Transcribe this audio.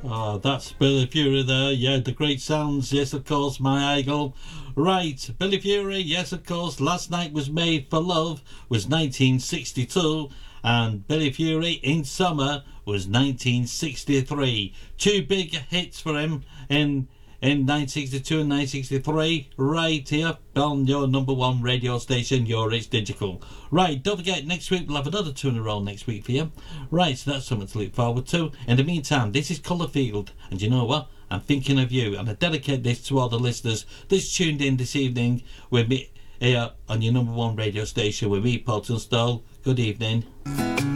Oh, that's Billy Fury there. Yeah, the great sounds. Yes, of course, my idol. Right, Billy Fury. Yes, of course. Last Night Was Made for Love was 1962, and Billy Fury in Summer was 1963. Two big hits for him in 1962 and 1963, right here on your number one radio station, Your It's Digital. Right, don't forget, next week we'll have another two in a row next week for you. Right, so that's something to look forward to. In the meantime, this is Colourfield, and you know what? I'm thinking of you, and I dedicate this to all the listeners that's tuned in this evening with me here on your number one radio station with me, Paul Tunstall. Good evening.